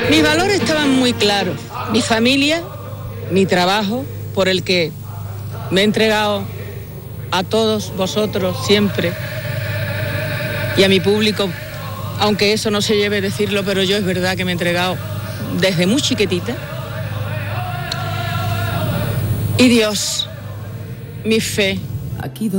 Mis valores estaban muy claros. Mi familia, mi trabajo, por el que me he entregado a todos vosotros siempre y a mi público, aunque eso no se lleve decirlo, pero yo es verdad que me he entregado desde muy chiquitita. Y Dios, mi fe.